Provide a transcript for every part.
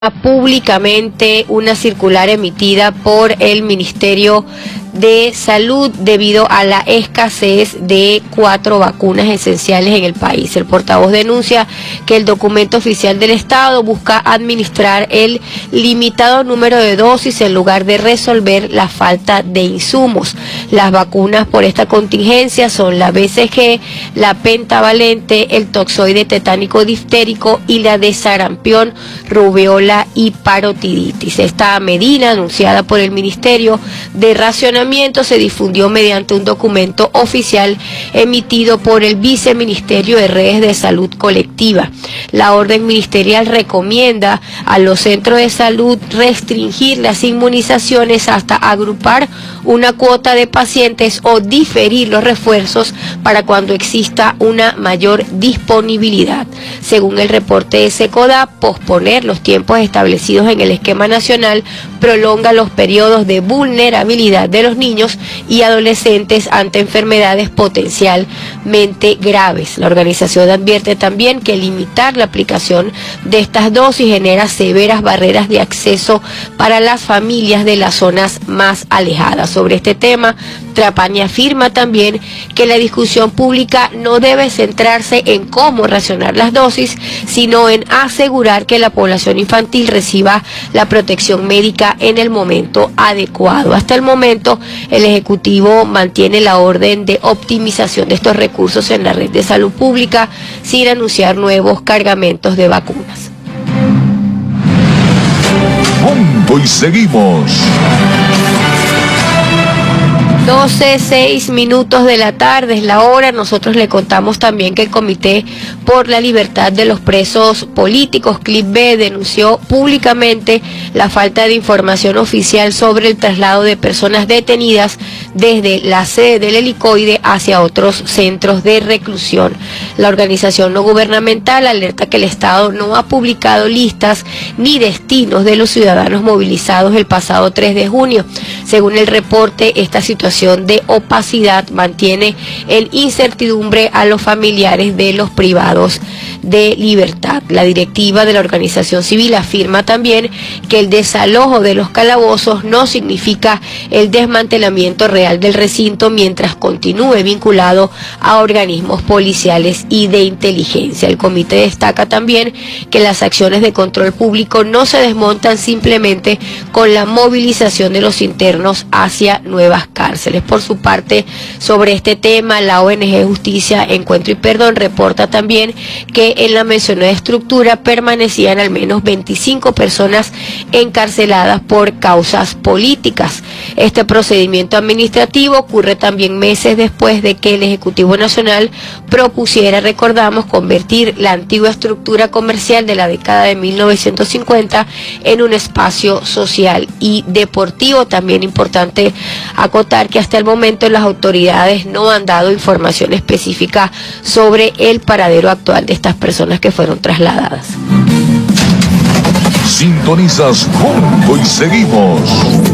públicamente una circular emitida por el Ministerio de Salud debido a la escasez de 4 vacunas esenciales en el país. El portavoz denuncia que el documento oficial del Estado busca administrar el limitado número de dosis en lugar de resolver la falta de insumos. Las vacunas por esta contingencia son la BCG, la pentavalente, el toxoide tetánico diftérico y la de sarampión, rubeola y parotiditis. Esta medida, anunciada por el Ministerio de Racionamiento, se difundió mediante un documento oficial emitido por el Viceministerio de Redes de Salud Colectiva. La orden ministerial recomienda a los centros de salud restringir las inmunizaciones hasta agrupar una cuota de pacientes o diferir los refuerzos para cuando exista una mayor disponibilidad. Según el reporte de SECODA, posponer los tiempos establecidos en el esquema nacional prolonga los periodos de vulnerabilidad de los niños y adolescentes ante enfermedades potencialmente graves. La organización advierte también que limitar la aplicación de estas dosis genera severas barreras de acceso para las familias de las zonas más alejadas. Sobre este tema, Trapani afirma también que la discusión pública no debe centrarse en cómo racionar las dosis, sino en asegurar que la población infantil reciba la protección médica en el momento adecuado. Hasta el momento, el Ejecutivo mantiene la orden de optimización de estos recursos en la red de salud pública sin anunciar nuevos cargamentos de vacunas. Punto y seguimos. 12:06 de la tarde es la hora. Nosotros le contamos también que el Comité por la Libertad de los Presos Políticos, CLIP-B, denunció públicamente la falta de información oficial sobre el traslado de personas detenidas desde la sede del helicoide hacia otros centros de reclusión. La organización no gubernamental alerta que el Estado no ha publicado listas ni destinos de los ciudadanos movilizados el pasado 3 de junio. Según el reporte, esta situación de opacidad mantiene en incertidumbre a los familiares de los privados de libertad. La directiva de la organización civil afirma también que el desalojo de los calabozos no significa el desmantelamiento real del recinto mientras continúe vinculado a organismos policiales y de inteligencia. El comité destaca también que las acciones de control público no se desmontan simplemente con la movilización de los internos hacia nuevas cárceles. Por su parte, sobre este tema, la ONG Justicia, Encuentro y Perdón reporta también que en la mencionada estructura permanecían al menos 25 personas encarceladas por causas políticas. Este procedimiento administrativo ocurre también meses después de que el Ejecutivo Nacional propusiera, recordamos, convertir la antigua estructura comercial de la década de 1950 en un espacio social y deportivo. También importante acotar que hasta el momento las autoridades no han dado información específica sobre el paradero actual de estas personas que fueron trasladadas. Sintonizas Punto y seguimos.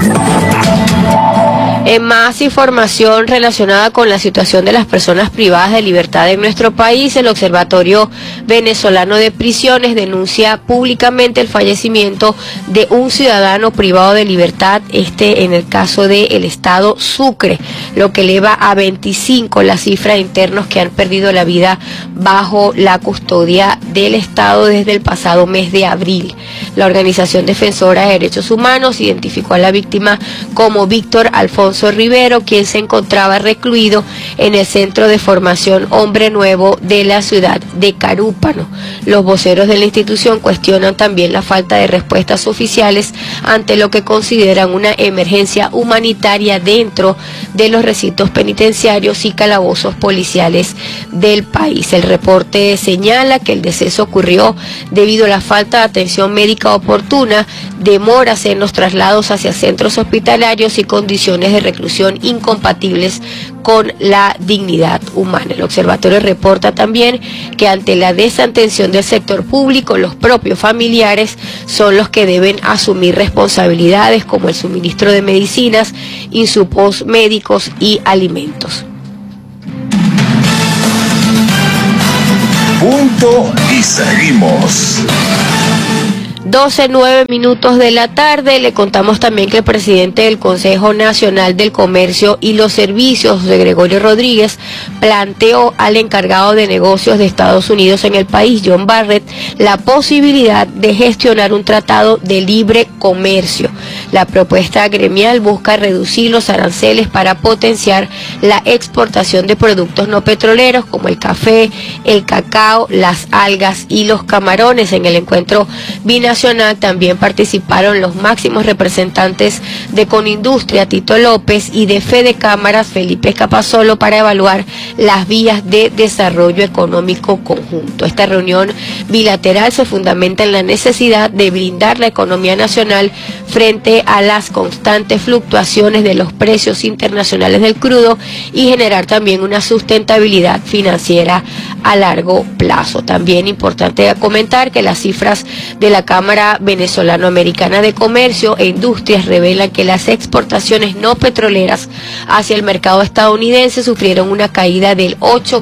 En más información relacionada con la situación de las personas privadas de libertad en nuestro país, el Observatorio Venezolano de Prisiones denuncia públicamente el fallecimiento de un ciudadano privado de libertad, en el caso del estado Sucre, lo que eleva a 25 la cifra de internos que han perdido la vida bajo la custodia del Estado desde el pasado mes de abril. La organización defensora de derechos humanos identificó a la víctima como Víctor Alfonso Rivero, quien se encontraba recluido en el Centro de Formación Hombre Nuevo de la ciudad de Carúpano. Los voceros de la institución cuestionan también la falta de respuestas oficiales ante lo que consideran una emergencia humanitaria dentro de los recintos penitenciarios y calabozos policiales del país. El reporte señala que el deceso ocurrió debido a la falta de atención médica oportuna, demoras en los traslados hacia centros hospitalarios y condiciones de reclusión incompatibles con la dignidad humana. El observatorio reporta también que ante la desatención del sector público, los propios familiares son los que deben asumir responsabilidades como el suministro de medicinas, insumos médicos y alimentos. Punto y seguimos. 12:09 de la tarde. Le contamos también que el presidente del Consejo Nacional del Comercio y los Servicios, José Gregorio Rodríguez, planteó al encargado de negocios de Estados Unidos en el país, John Barrett, la posibilidad de gestionar un tratado de libre comercio. La propuesta gremial busca reducir los aranceles para potenciar la exportación de productos no petroleros como el café, el cacao, las algas y los camarones. En el encuentro binacional también participaron los máximos representantes de Conindustria, Tito López, y de Fede Cámaras, Felipe Capasolo, para evaluar las vías de desarrollo económico conjunto. Esta reunión bilateral se fundamenta en la necesidad de blindar la economía nacional frente a las constantes fluctuaciones de los precios internacionales del crudo y generar también una sustentabilidad financiera a largo plazo. También importante comentar que las cifras de la Cámara Venezolano-Americana de Comercio e Industrias revelan que las exportaciones no petroleras hacia el mercado estadounidense sufrieron una caída del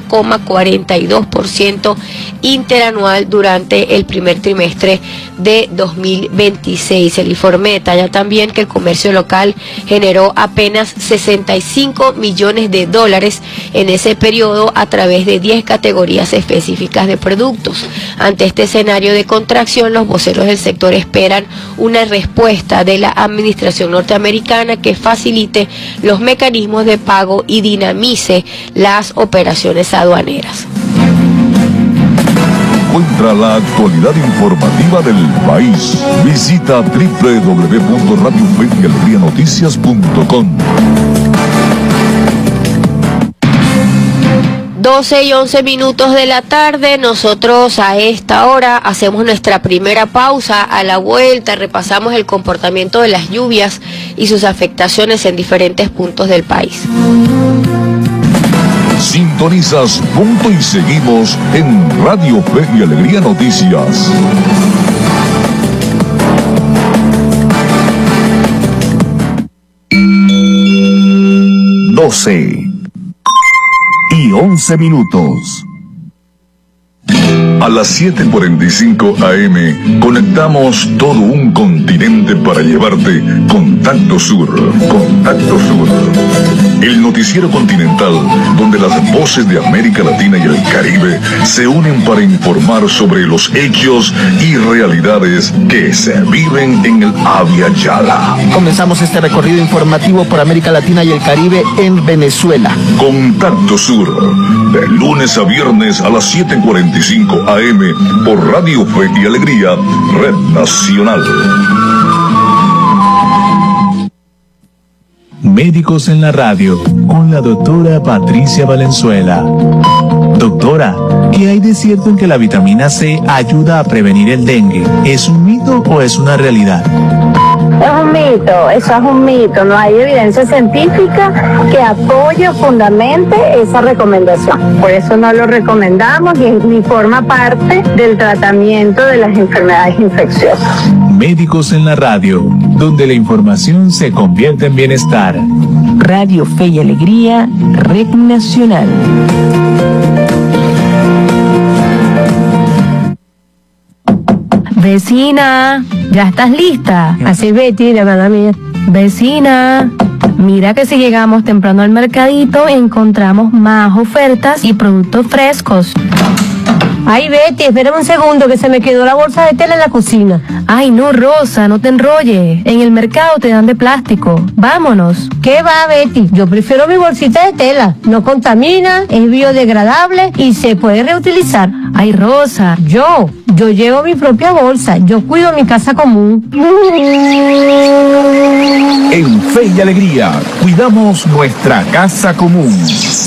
8,42% interanual durante el primer trimestre de 2026. El informe detalla también que el comercio local generó apenas $65 millones en ese periodo a través de 10 categorías específicas de productos. Ante este escenario de contracción, los voceros del sector esperan una respuesta de la administración norteamericana que facilite los mecanismos de pago y dinamice las operaciones aduaneras. Encuentra la actualidad informativa del país. Visita www.radiofeyalegrianoticias.com. 12:11 de la tarde, nosotros a esta hora hacemos nuestra primera pausa. A la vuelta repasamos el comportamiento de las lluvias y sus afectaciones en diferentes puntos del país. Sintonizas Punto y Seguimos en Radio Fe y Alegría Noticias. Doce y 11 minutos. A las 7:45 AM conectamos todo un continente para llevarte Contacto Sur. Contacto Sur. El noticiero continental donde las voces de América Latina y el Caribe se unen para informar sobre los hechos y realidades que se viven en el Abya Yala. Comenzamos este recorrido informativo por América Latina y el Caribe en Venezuela. Contacto Sur, de lunes a viernes a las 7:45 AM por Radio Fe y Alegría, Red Nacional. Médicos en la Radio, con la doctora Patricia Valenzuela. Doctora, ¿qué hay de cierto en que la vitamina C ayuda a prevenir el dengue? ¿Es un mito o es una realidad? Es un mito, eso es un mito, no hay evidencia científica que apoye o fundamente esa recomendación. Por eso no lo recomendamos ni forma parte del tratamiento de las enfermedades infecciosas. Médicos en la Radio, donde la información se convierte en bienestar. Radio Fe y Alegría, Red Nacional. Vecina, ¿ya estás lista? Así Betty, la hermana mía. Vecina, mira que si llegamos temprano al mercadito encontramos más ofertas y productos frescos. Ay, Betty, espérame un segundo que se me quedó la bolsa de tela en la cocina. Ay, no, Rosa, no te enrolles. En el mercado te dan de plástico. Vámonos. ¿Qué va, Betty? Yo prefiero mi bolsita de tela. No contamina, es biodegradable y se puede reutilizar. Ay, Rosa. Yo llevo mi propia bolsa. Yo cuido mi casa común. En Fe y Alegría, cuidamos nuestra casa común.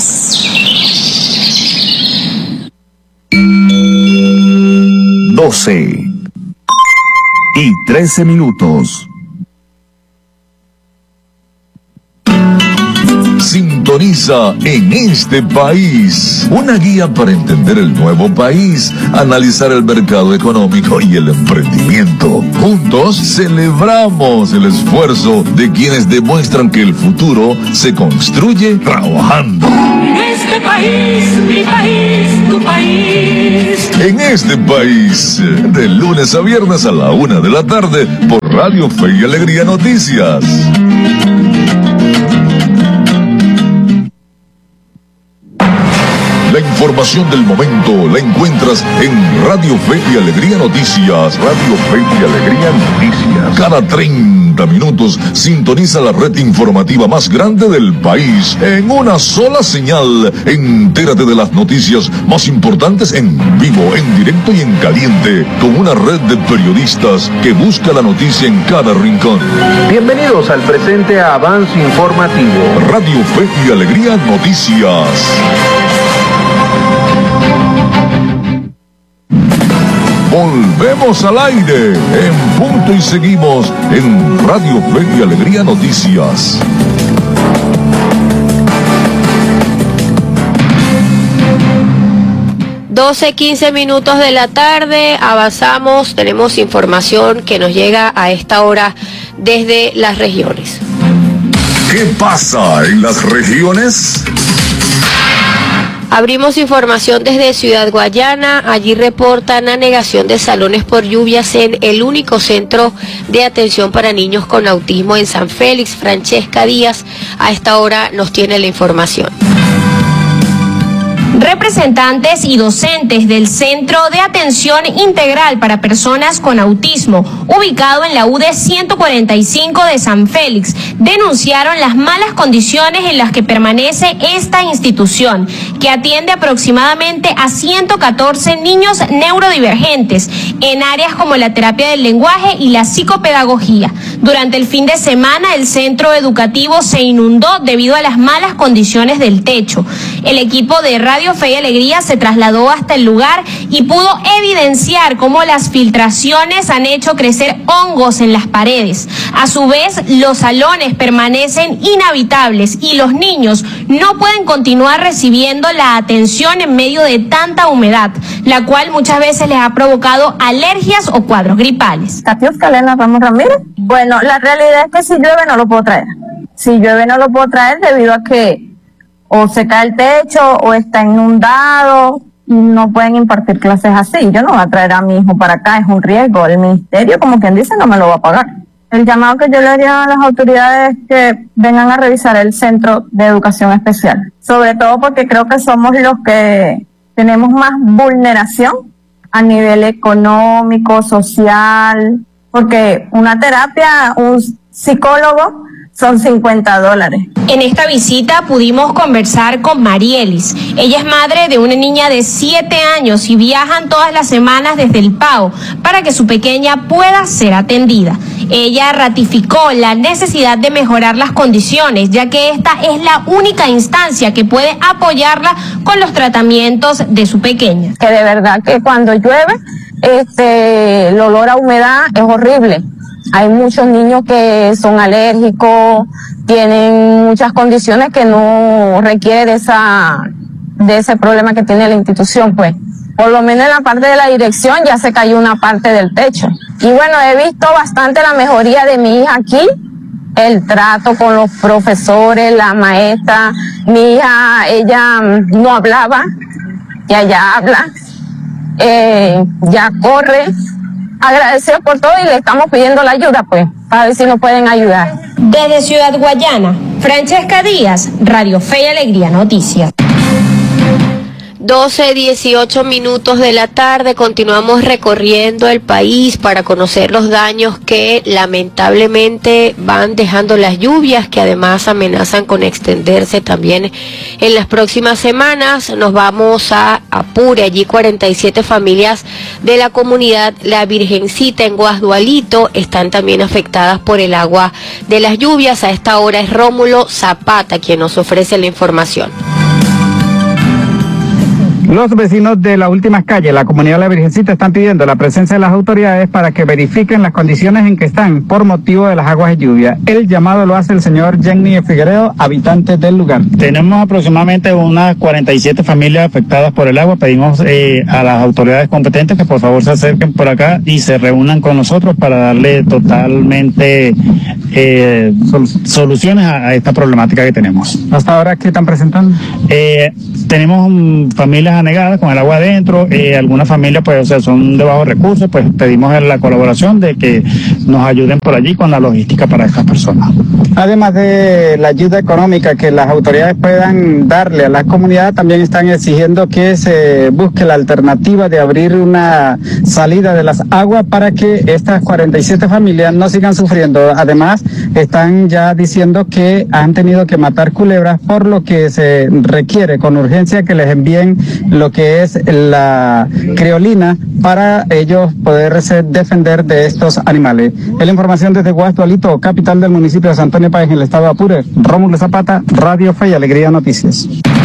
12:13 minutos. Sintoniza En Este País, una guía para entender el nuevo país, analizar el mercado económico y el emprendimiento. Juntos celebramos el esfuerzo de quienes demuestran que el futuro se construye trabajando. Este país, mi país, tu país. En este país, de lunes a viernes a la 1 de la tarde, por Radio Fe y Alegría Noticias. La información del momento la encuentras en Radio Fe y Alegría Noticias. Radio Fe y Alegría Noticias. Cada 30 minutos sintoniza la red informativa más grande del país en una sola señal. Entérate de las noticias más importantes en vivo, en directo y en caliente, con una red de periodistas que busca la noticia en cada rincón. Bienvenidos al presente avance informativo. Radio Fe y Alegría Noticias. Volvemos al aire en punto y seguimos en Radio Fe y Alegría Noticias. Doce, 15 minutos de la tarde, avanzamos, tenemos información que nos llega a esta hora desde las regiones. ¿Qué pasa en las regiones? Abrimos información desde Ciudad Guayana. Allí reportan anegación de salones por lluvias en el único centro de atención para niños con autismo en San Félix. Francesca Díaz a esta hora nos tiene la información. Representantes y docentes del Centro de Atención Integral para Personas con Autismo, ubicado en la UD 145 de San Félix, denunciaron las malas condiciones en las que permanece esta institución, que atiende aproximadamente a 114 niños neurodivergentes en áreas como la terapia del lenguaje y la psicopedagogía. Durante el fin de semana, el centro educativo se inundó debido a las malas condiciones del techo. El equipo de Radio Fe y Alegría se trasladó hasta el lugar y pudo evidenciar cómo las filtraciones han hecho crecer hongos en las paredes. A su vez, los salones permanecen inhabitables y los niños no pueden continuar recibiendo la atención en medio de tanta humedad, la cual muchas veces les ha provocado alergias o cuadros gripales. Katiuska Elena Ramos Ramírez. Bueno, la realidad es que si llueve no lo puedo traer. Si llueve no lo puedo traer debido a que o se cae el techo o está inundado y no pueden impartir clases así. Yo no voy a traer a mi hijo para acá, es un riesgo. El ministerio, como quien dice, no me lo va a pagar. El llamado que yo le haría a las autoridades es que vengan a revisar el centro de educación especial. Sobre todo porque creo que somos los que tenemos más vulneración a nivel económico, social, porque una terapia, un psicólogo, son $50. En esta visita pudimos conversar con Marielis. Ella es madre de una niña de 7 años y viajan todas las semanas desde el PAO para que su pequeña pueda ser atendida. Ella ratificó la necesidad de mejorar las condiciones, ya que esta es la única instancia que puede apoyarla con los tratamientos de su pequeña. Que de verdad que cuando llueve, el olor a humedad es horrible. Hay muchos niños que son alérgicos, tienen muchas condiciones que no requieren de ese problema que tiene la institución, pues. Por lo menos en la parte de la dirección ya se cayó una parte del techo. Y bueno, he visto bastante la mejoría de mi hija aquí, el trato con los profesores, la maestra. Mi hija, ella no hablaba, ya habla, ya corre. Agradecido por todo y le estamos pidiendo la ayuda, pues, para ver si nos pueden ayudar. Desde Ciudad Guayana, Francesca Díaz, Radio Fe y Alegría Noticias. 12, 18 minutos de la tarde, continuamos recorriendo el país para conocer los daños que lamentablemente van dejando las lluvias, que además amenazan con extenderse también en las próximas semanas. Nos vamos a Apure, allí 47 familias de la comunidad La Virgencita en Guasdualito están también afectadas por el agua de las lluvias. A esta hora es Rómulo Zapata quien nos ofrece la información. Los vecinos de las últimas calles, la comunidad de la Virgencita, están pidiendo la presencia de las autoridades para que verifiquen las condiciones en que están por motivo de las aguas de lluvia. El llamado lo hace el señor Jenny Figueredo, habitante del lugar. Tenemos aproximadamente unas 47 familias afectadas por el agua. Pedimos a las autoridades competentes que por favor se acerquen por acá y se reúnan con nosotros para darle totalmente soluciones a esta problemática que tenemos. ¿Hasta ahora qué están presentando? Tenemos familias anegadas con el agua adentro, algunas familias pues son de bajos recursos, pues pedimos la colaboración de que nos ayuden por allí con la logística para estas personas. Además de la ayuda económica que las autoridades puedan darle a las comunidades, también están exigiendo que se busque la alternativa de abrir una salida de las aguas para que estas 47 familias no sigan sufriendo. Además, están ya diciendo que han tenido que matar culebras, por lo que se requiere con urgencia que les envíen lo que es la creolina para ellos poderse defender de estos animales. Es la información desde Guasdualito, capital del municipio de San Antonio Páez, en el estado de Apure. Rómulo Zapata, Radio Fe y Alegría Noticias.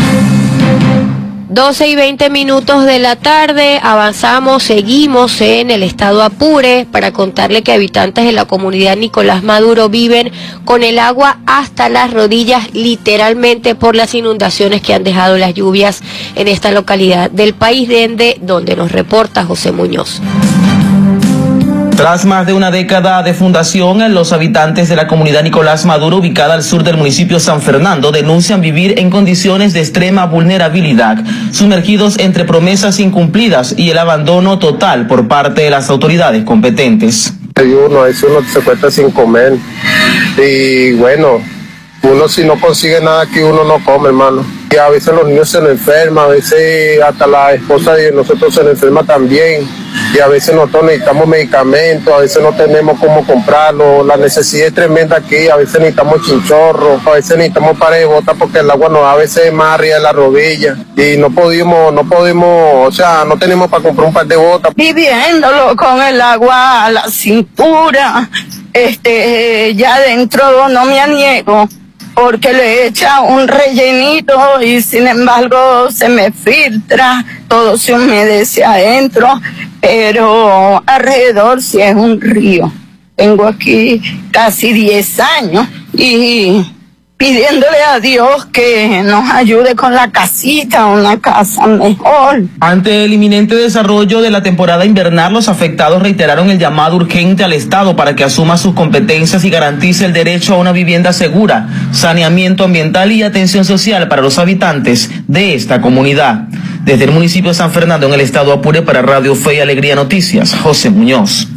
12:20 de la tarde, avanzamos, seguimos en el estado Apure para contarle que habitantes de la comunidad Nicolás Maduro viven con el agua hasta las rodillas, literalmente por las inundaciones que han dejado las lluvias en esta localidad del país, donde nos reporta José Muñoz. Tras más de una década de fundación, los habitantes de la comunidad Nicolás Maduro, ubicada al sur del municipio San Fernando, denuncian vivir en condiciones de extrema vulnerabilidad, sumergidos entre promesas incumplidas y el abandono total por parte de las autoridades competentes. Uno se cuesta sin comer y bueno, uno si no consigue nada aquí uno no come, hermano. Y a veces los niños se nos enferman, a veces hasta la esposa de nosotros se nos enferma también. Y a veces nosotros necesitamos medicamentos, a veces no tenemos cómo comprarlo, la necesidad es tremenda aquí, a veces necesitamos chinchorros, a veces necesitamos pares de botas porque el agua nos da a veces más arriba de la rodilla y no podemos, o sea, no tenemos para comprar un par de botas. Viviéndolo con el agua a la cintura, ya dentro no me aniego, porque le echa un rellenito y sin embargo se me filtra, todo se humedece adentro, pero alrededor sí es un río. Tengo aquí casi 10 años y pidiéndole a Dios que nos ayude con la casita, una casa mejor. Ante el inminente desarrollo de la temporada invernal, los afectados reiteraron el llamado urgente al Estado para que asuma sus competencias y garantice el derecho a una vivienda segura, saneamiento ambiental y atención social para los habitantes de esta comunidad. Desde el municipio de San Fernando, en el estado Apure, para Radio Fe y Alegría Noticias, José Muñoz.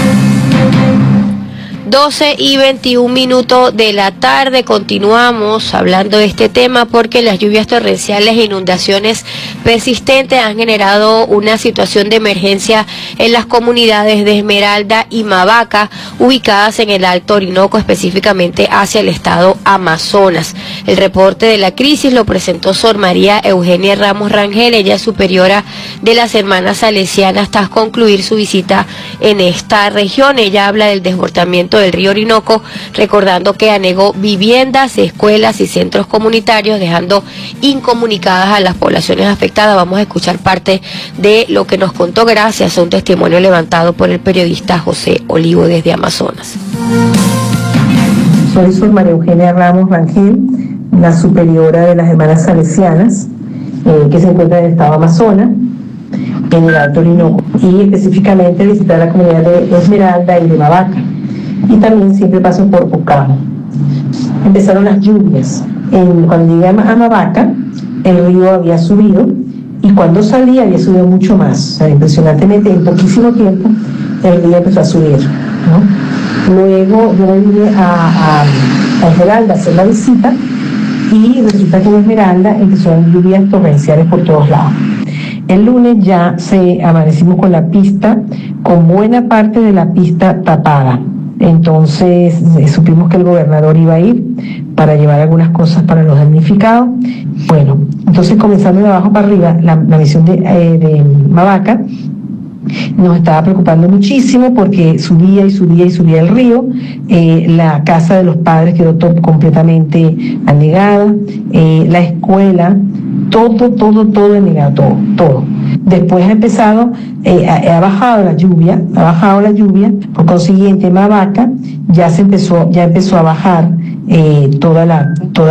12:21 de la tarde, continuamos hablando de este tema porque las lluvias torrenciales e inundaciones persistentes han generado una situación de emergencia en las comunidades de Esmeralda y Mavaca, ubicadas en el Alto Orinoco, específicamente hacia el estado Amazonas. El reporte de la crisis lo presentó Sor María Eugenia Ramos Rangel, ella es superiora de las Hermanas Salesianas, tras concluir su visita en esta región. Ella habla del desbordamiento del río Orinoco, recordando que anegó viviendas, escuelas y centros comunitarios, dejando incomunicadas a las poblaciones afectadas. Vamos a escuchar parte de lo que nos contó gracias a un testimonio levantado por el periodista José Olivo desde Amazonas. Soy Sor María Eugenia Ramos Rangel, la superiora de las Hermanas Salesianas, que se encuentra en el estado Amazonas, en el Alto Orinoco, y específicamente visitar la comunidad de Esmeralda y de Mavaca. Y también siempre paso por Ocamo. Empezaron las lluvias. Cuando llegué a Mavaca, el río había subido y cuando salí había subido mucho más. O sea, impresionantemente, en poquísimo tiempo, el río empezó a subir, ¿no? Luego yo me vine a Esmeralda a hacer la visita y resulta que en Esmeralda empezaron lluvias torrenciales por todos lados. El lunes ya amanecimos con la pista, con buena parte de la pista tapada. Entonces supimos que el gobernador iba a ir para llevar algunas cosas para los damnificados. Bueno, entonces comenzando de abajo para arriba, la misión de Mavaca Nos estaba preocupando muchísimo porque subía y subía y subía el río. La casa de los padres quedó completamente anegada. La escuela, todo anegado, todo. Después ha empezado, ha bajado la lluvia, por consiguiente Mavaca ya empezó a bajar toda la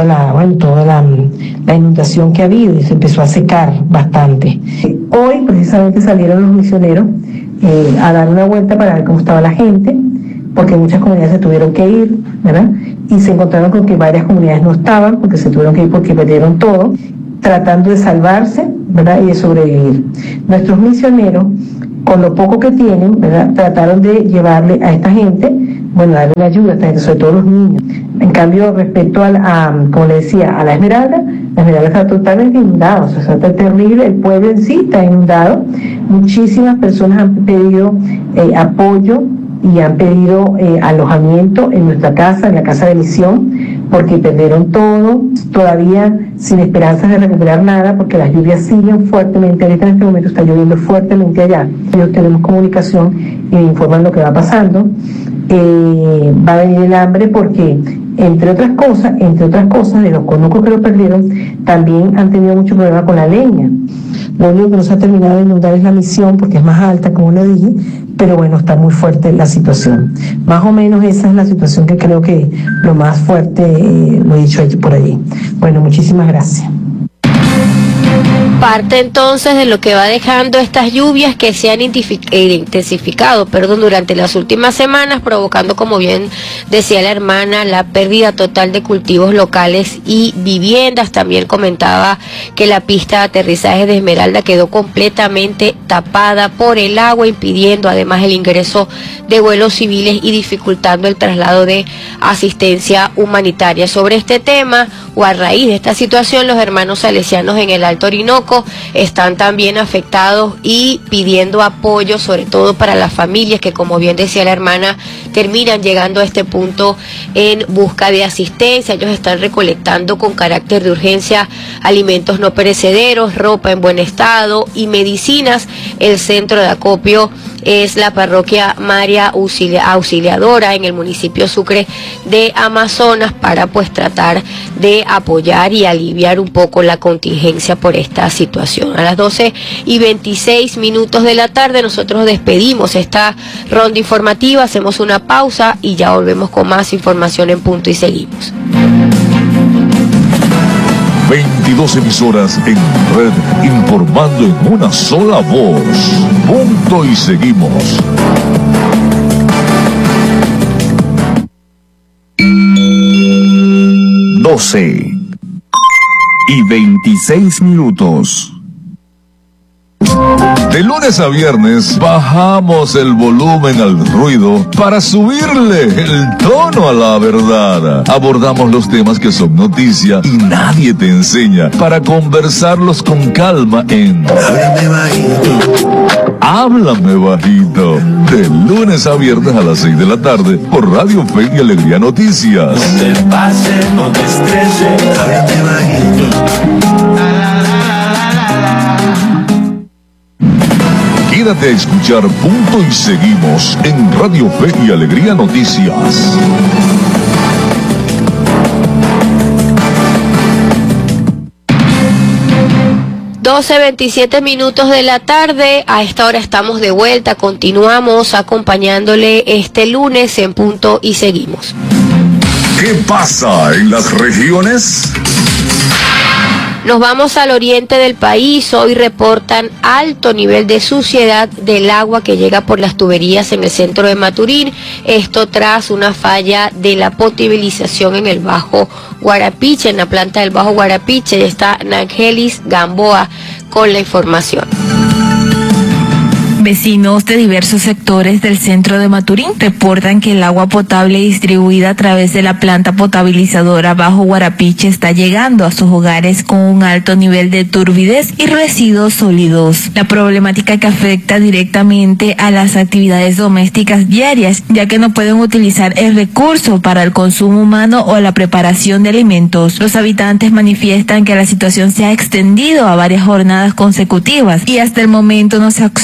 inundación que ha habido y se empezó a secar bastante. Hoy precisamente salieron los misioneros a dar una vuelta para ver cómo estaba la gente, porque muchas comunidades se tuvieron que ir, ¿verdad? Y se encontraron con que varias comunidades no estaban, porque se tuvieron que ir porque perdieron todo, tratando de salvarse, ¿verdad? Y de sobrevivir. Nuestros misioneros, con lo poco que tienen, ¿verdad?, trataron de llevarle a esta gente, darle ayuda a esta gente, sobre todo los niños. En cambio, respecto como le decía, a la Esmeralda está totalmente inundada, o sea, está terrible, el pueblo en sí está inundado. Muchísimas personas han pedido apoyo y han pedido alojamiento en nuestra casa, en la casa de misión, porque perdieron todo, todavía sin esperanzas de recuperar nada, porque las lluvias siguen fuertemente. Ahorita en este momento está lloviendo fuertemente allá. Ellos tenemos comunicación y me informan lo que va pasando. Va a venir el hambre porque, entre otras cosas, de los conucos que lo perdieron, también han tenido mucho problema con la leña. Lo único que no se ha terminado de inundar es la misión, porque es más alta, como le dije, pero bueno, está muy fuerte la situación. Más o menos esa es la situación que creo que lo más fuerte lo he dicho por allí. Bueno, muchísimas gracias. Parte entonces de lo que va dejando estas lluvias que se han intensificado durante las últimas semanas, provocando, como bien decía la hermana, la pérdida total de cultivos locales y viviendas. También comentaba que la pista de aterrizaje de Esmeralda quedó completamente tapada por el agua, impidiendo además el ingreso de vuelos civiles y dificultando el traslado de asistencia humanitaria. Sobre este tema, o a raíz de esta situación, los hermanos salesianos en el Alto Orinoco están también afectados y pidiendo apoyo, sobre todo para las familias que, como bien decía la hermana, terminan llegando a este punto en busca de asistencia. Ellos están recolectando con carácter de urgencia alimentos no perecederos, ropa en buen estado y medicinas. El centro de acopio es la parroquia María Auxiliadora en el municipio Sucre de Amazonas, para tratar de apoyar y aliviar un poco la contingencia por esta situación. A las 12:26 de la tarde nosotros despedimos esta ronda informativa, hacemos una pausa y ya volvemos con más información en Punto y Seguimos. 22 emisoras en red, informando en una sola voz. Punto y Seguimos. y 26 minutos. De lunes a viernes bajamos el volumen al ruido para subirle el tono a la verdad. Abordamos los temas que son noticia y nadie te enseña, para conversarlos con calma en Háblame Bajito. Háblame Bajito. De lunes a viernes a las 6 de la tarde por Radio Fe y Alegría Noticias. No te pases, no te estreses. Háblame Bajito. Quédate a escuchar Punto y Seguimos en Radio Fe y Alegría Noticias. (12:27 de la tarde). A esta hora estamos de vuelta, continuamos acompañándole este lunes en Punto y Seguimos. ¿Qué pasa en las regiones? Nos vamos al oriente del país. Hoy reportan alto nivel de suciedad del agua que llega por las tuberías en el centro de Maturín. Esto tras una falla de la potabilización en el Bajo Guarapiche, en la planta del Bajo Guarapiche. Está Nangelis Gamboa con la información. Vecinos de diversos sectores del centro de Maturín reportan que el agua potable distribuida a través de la planta potabilizadora Bajo Guarapiche está llegando a sus hogares con un alto nivel de turbidez y residuos sólidos. La problemática que afecta directamente a las actividades domésticas diarias, ya que no pueden utilizar el recurso para el consumo humano o la preparación de alimentos. Los habitantes manifiestan que la situación se ha extendido a varias jornadas consecutivas y hasta el momento no se ha observado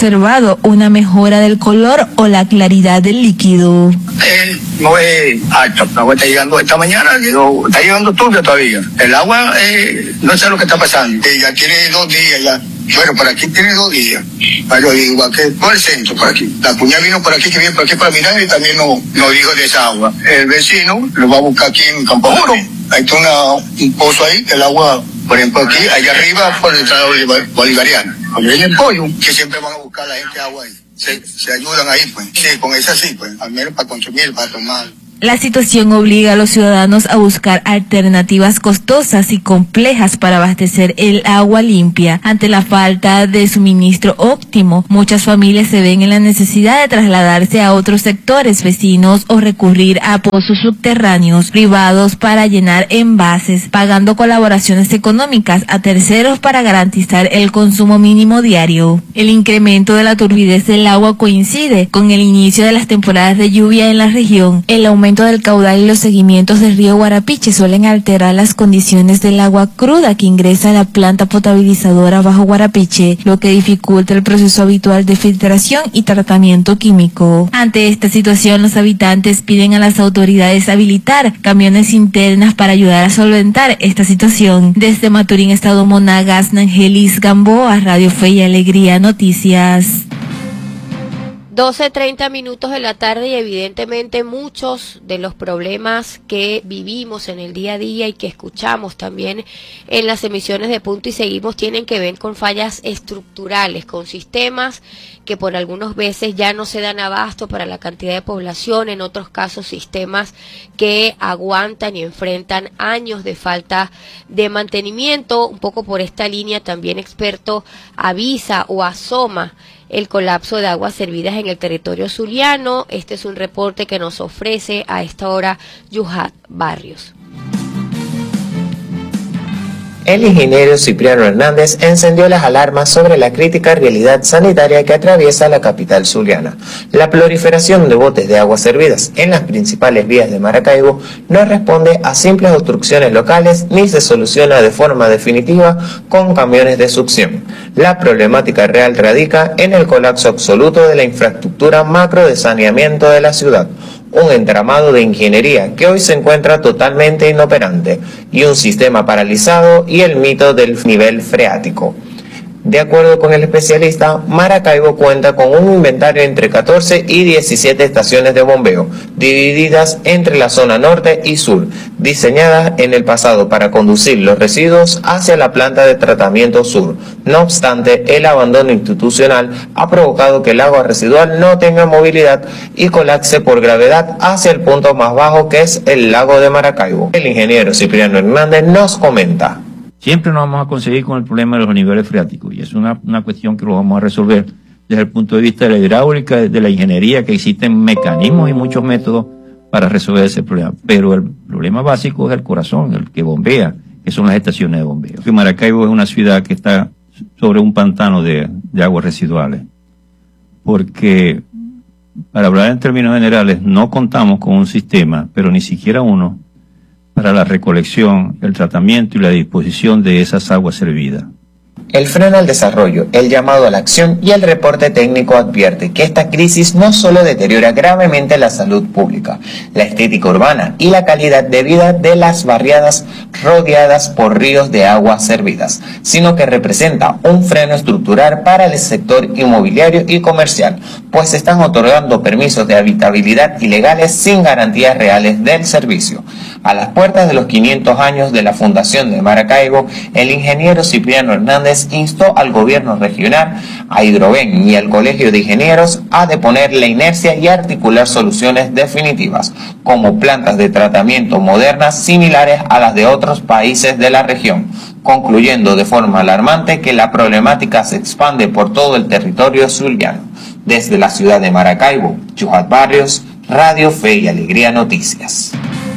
registrado una mejora del color o la claridad del líquido. No es alto, el agua está llegando esta mañana, está llegando turbia todavía. El agua, no sé lo que está pasando, ya tiene 2 días ya. Bueno, por aquí tiene 2 días, pero igual que todo el centro por aquí. La cuñada vino por aquí, que viene por aquí para mirar y también no dijo de esa agua. El vecino lo va a buscar aquí en Campo Juro. Hay un pozo ahí, que el agua, por ejemplo aquí, allá arriba, por detrás de Bolivariana. Cuando viene el pollo, que siempre van a buscar la gente agua ahí. Se ayudan ahí, pues. Sí, con esa sí, pues. Al menos para consumir, para tomar. La situación obliga a los ciudadanos a buscar alternativas costosas y complejas para abastecer el agua limpia. Ante la falta de suministro óptimo, muchas familias se ven en la necesidad de trasladarse a otros sectores vecinos o recurrir a pozos subterráneos privados para llenar envases, pagando colaboraciones económicas a terceros para garantizar el consumo mínimo diario. El incremento de la turbidez del agua coincide con el inicio de las temporadas de lluvia en la región. El aumento del caudal y los seguimientos del río Guarapiche suelen alterar las condiciones del agua cruda que ingresa a la planta potabilizadora Bajo Guarapiche, lo que dificulta el proceso habitual de filtración y tratamiento químico. Ante esta situación, los habitantes piden a las autoridades habilitar camiones cisternas para ayudar a solventar esta situación. Desde Maturín, Estado Monagas, Nangelis Gamboa, Radio Fe y Alegría Noticias. 12:30 minutos de la tarde y evidentemente muchos de los problemas que vivimos en el día a día y que escuchamos también en las emisiones de Punto y Seguimos tienen que ver con fallas estructurales, con sistemas que por algunas veces ya no se dan abasto para la cantidad de población, en otros casos sistemas que aguantan y enfrentan años de falta de mantenimiento. Un poco por esta línea también experto avisa o asoma el colapso de aguas servidas en el territorio zuliano. Este es un reporte que nos ofrece a esta hora Yuhat Barrios. El ingeniero Cipriano Hernández encendió las alarmas sobre la crítica realidad sanitaria que atraviesa la capital zuliana. La proliferación de botes de aguas servidas en las principales vías de Maracaibo no responde a simples obstrucciones locales ni se soluciona de forma definitiva con camiones de succión. La problemática real radica en el colapso absoluto de la infraestructura macro de saneamiento de la ciudad, un entramado de ingeniería que hoy se encuentra totalmente inoperante y un sistema paralizado y el mito del nivel freático. De acuerdo con el especialista, Maracaibo cuenta con un inventario entre 14 y 17 estaciones de bombeo, divididas entre la zona norte y sur, diseñadas en el pasado para conducir los residuos hacia la planta de tratamiento sur. No obstante, el abandono institucional ha provocado que el agua residual no tenga movilidad y colapse por gravedad hacia el punto más bajo, que es el lago de Maracaibo. El ingeniero Cipriano Hernández nos comenta. Siempre nos vamos a conseguir con el problema de los niveles freáticos y es una cuestión que lo vamos a resolver desde el punto de vista de la hidráulica, de la ingeniería, que existen mecanismos y muchos métodos para resolver ese problema. Pero el problema básico es el corazón, el que bombea, que son las estaciones de bombeo. Maracaibo es una ciudad que está sobre un pantano de aguas residuales, porque para hablar en términos generales no contamos con un sistema, pero ni siquiera uno, para la recolección, el tratamiento y la disposición de esas aguas servidas. El freno al desarrollo, el llamado a la acción y el reporte técnico advierte que esta crisis no solo deteriora gravemente la salud pública, la estética urbana y la calidad de vida de las barriadas rodeadas por ríos de aguas servidas, sino que representa un freno estructural para el sector inmobiliario y comercial, pues se están otorgando permisos de habitabilidad ilegales sin garantías reales del servicio. A las puertas de los 500 años de la fundación de Maracaibo, el ingeniero Cipriano Hernández instó al gobierno regional, a Hidroven y al Colegio de Ingenieros a deponer la inercia y articular soluciones definitivas, como plantas de tratamiento modernas similares a las de otros países de la región, concluyendo de forma alarmante que la problemática se expande por todo el territorio zuliano. Desde la ciudad de Maracaibo, Yuhat Barrios, Radio Fe y Alegría Noticias.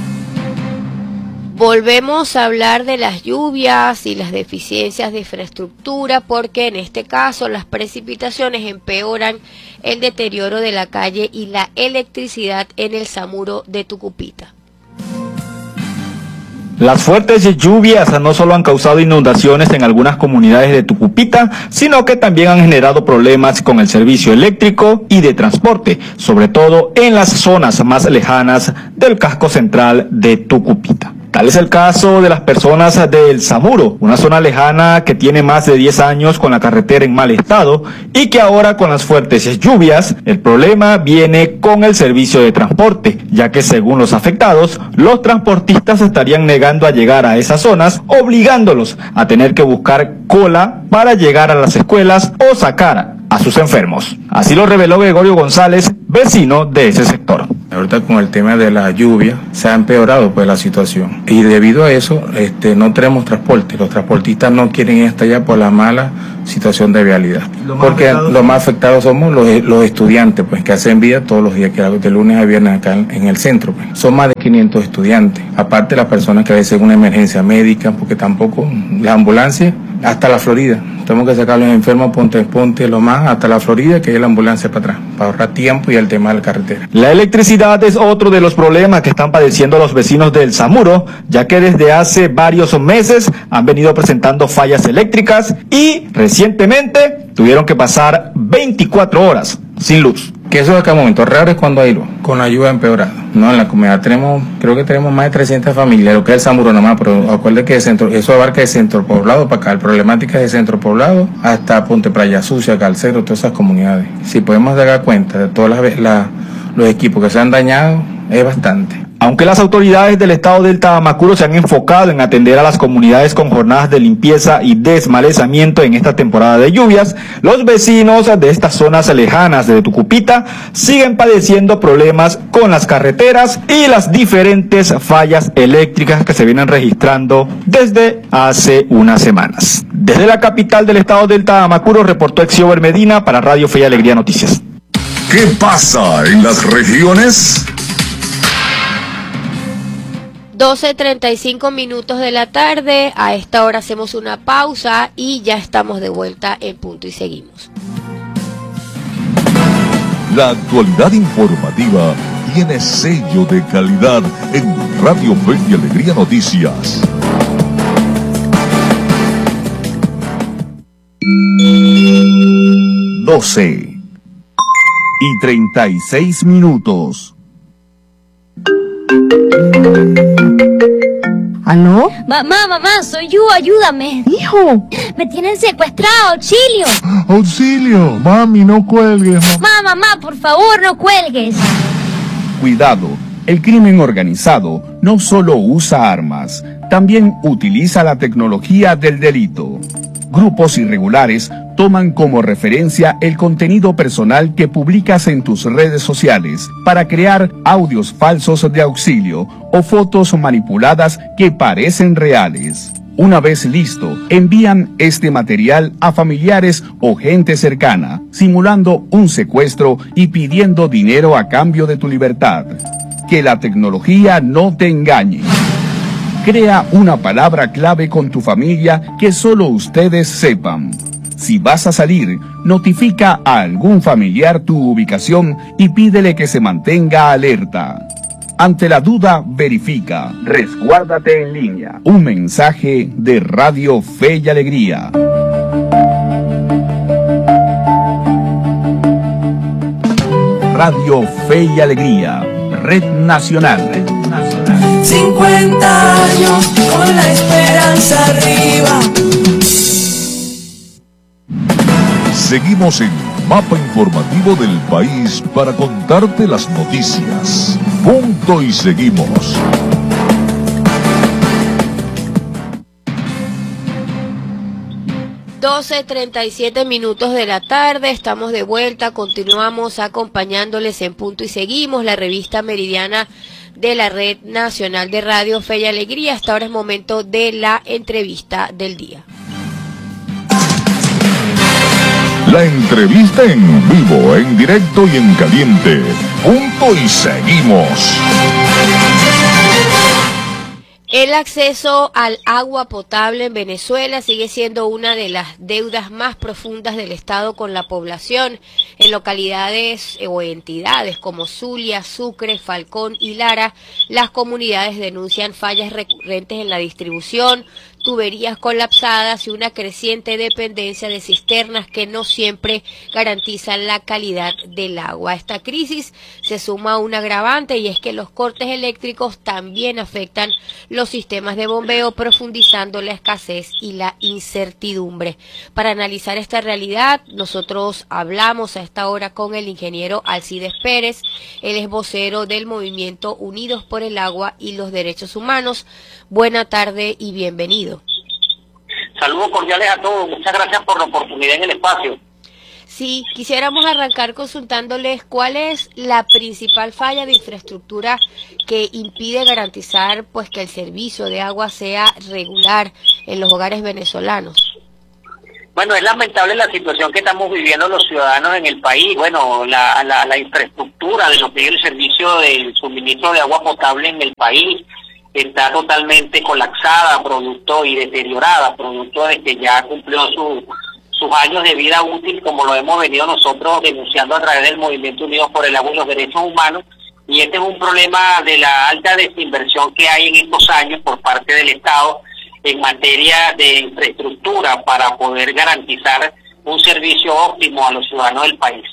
Volvemos a hablar de las lluvias y las deficiencias de infraestructura, porque en este caso las precipitaciones empeoran el deterioro de la calle y la electricidad en el Samuro de Tucupita. Las fuertes lluvias no solo han causado inundaciones en algunas comunidades de Tucupita, sino que también han generado problemas con el servicio eléctrico y de transporte, sobre todo en las zonas más lejanas del casco central de Tucupita. Tal es el caso de las personas del Samuro, una zona lejana que tiene más de 10 años con la carretera en mal estado y que ahora con las fuertes lluvias el problema viene con el servicio de transporte, ya que según los afectados, los transportistas estarían negando a llegar a esas zonas, obligándolos a tener que buscar cola para llegar a las escuelas o sacar a sus enfermos. Así lo reveló Gregorio González, vecino de ese sector. Ahorita con el tema de la lluvia se ha empeorado pues la situación y debido a eso no tenemos transporte. Los transportistas no quieren ir hasta allá por la mala situación de vialidad, porque los más afectados somos los estudiantes pues que hacen vida todos los días, que de lunes a viernes acá en el centro pues. Son más de 500 estudiantes, aparte las personas que a veces una emergencia médica, porque tampoco la ambulancia hasta la Florida. Tenemos que sacar a los enfermos ponte lo más hasta la Florida, que hay la ambulancia para atrás, para ahorrar tiempo y el tema de la carretera. La electricidad es otro de los problemas que están padeciendo los vecinos del Samuro, ya que desde hace varios meses han venido presentando fallas eléctricas y recientemente tuvieron que pasar 24 horas sin luz. Que eso es que a momentos raros es cuando hay luz, con la lluvia empeorada. No, en la comunidad creo que tenemos más de 300 familias, lo que es el Samuro nomás, pero acuérdense que eso abarca el centro poblado para acá. La problemática es el centro poblado hasta Ponte Playa Sucia, Calcero, todas esas comunidades. Si podemos dar cuenta de todos los equipos que se han dañado, es bastante. Aunque las autoridades del estado del Tamacuro se han enfocado en atender a las comunidades con jornadas de limpieza y desmalezamiento en esta temporada de lluvias, los vecinos de estas zonas lejanas de Tucupita siguen padeciendo problemas con las carreteras y las diferentes fallas eléctricas que se vienen registrando desde hace unas semanas. Desde la capital del estado del Tamacuro reportó Exiober Medina para Radio Fe y Alegría Noticias. ¿Qué pasa en las regiones? 12:35 de la tarde, a esta hora hacemos una pausa y ya estamos de vuelta en Punto y Seguimos. La actualidad informativa tiene sello de calidad en Radio Fe y Alegría Noticias. y 36 minutos. ¿Aló? Mamá, soy yo, ayúdame. Hijo. Me tienen secuestrado, auxilio. Auxilio. Mami, no cuelgues. Mamá, por favor, no cuelgues. Cuidado, el crimen organizado no solo usa armas, también utiliza la tecnología del delito. Grupos irregulares toman como referencia el contenido personal que publicas en tus redes sociales para crear audios falsos de auxilio o fotos manipuladas que parecen reales. Una vez listo, envían este material a familiares o gente cercana, simulando un secuestro y pidiendo dinero a cambio de tu libertad. Que la tecnología no te engañe. Crea una palabra clave con tu familia que solo ustedes sepan. Si vas a salir, notifica a algún familiar tu ubicación y pídele que se mantenga alerta. Ante la duda, verifica. Resguárdate en línea. Un mensaje de Radio Fe y Alegría. Radio Fe y Alegría. Red Nacional. 50 años con la esperanza arriba. Seguimos en Mapa Informativo del País para contarte las noticias. Punto y seguimos. (12:37 de la tarde, estamos de vuelta, continuamos acompañándoles en Punto y Seguimos, la revista meridiana de la Red Nacional de Radio Fe y Alegría. Hasta ahora es momento de la entrevista del día. La entrevista en vivo, en directo y en caliente. Punto y seguimos. El acceso al agua potable en Venezuela sigue siendo una de las deudas más profundas del Estado con la población. En localidades o entidades como Zulia, Sucre, Falcón y Lara, las comunidades denuncian fallas recurrentes en la distribución, tuberías colapsadas y una creciente dependencia de cisternas que no siempre garantizan la calidad del agua. A esta crisis se suma un agravante, y es que los cortes eléctricos también afectan los sistemas de bombeo, profundizando la escasez y la incertidumbre. Para analizar esta realidad, nosotros hablamos a esta hora con el ingeniero Alcides Pérez. Él es vocero del movimiento Unidos por el Agua y los Derechos Humanos. Buena tarde y bienvenido. Saludos cordiales a todos, muchas gracias por la oportunidad en el espacio. Sí, quisiéramos arrancar consultándoles cuál es la principal falla de infraestructura que impide garantizar pues que el servicio de agua sea regular en los hogares venezolanos. Bueno, es lamentable la situación que estamos viviendo los ciudadanos en el país. Bueno, la infraestructura de lo que es el servicio del suministro de agua potable en el país está totalmente colapsada, producto y deteriorada, producto de que ya cumplió sus años de vida útil, como lo hemos venido nosotros denunciando a través del Movimiento Unidos por el Agua y los Derechos Humanos. Y este es un problema de la alta desinversión que hay en estos años por parte del Estado en materia de infraestructura para poder garantizar un servicio óptimo a los ciudadanos del país.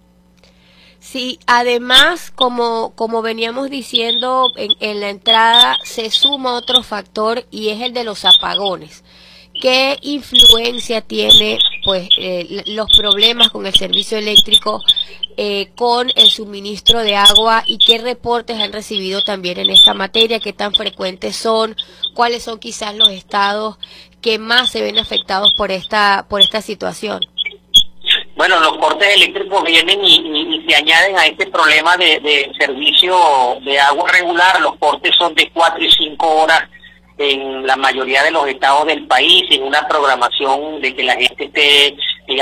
Sí, además, como veníamos diciendo en la entrada, se suma otro factor, y es el de los apagones. ¿Qué influencia tiene pues los problemas con el servicio eléctrico, con el suministro de agua, y qué reportes han recibido también en esta materia? ¿Qué tan frecuentes son? ¿Cuáles son quizás los estados que más se ven afectados por esta situación? Bueno, los cortes eléctricos vienen y se añaden a este problema de servicio de agua regular. Los cortes son de 4 y 5 horas en la mayoría de los estados del país, en una programación de que la gente esté,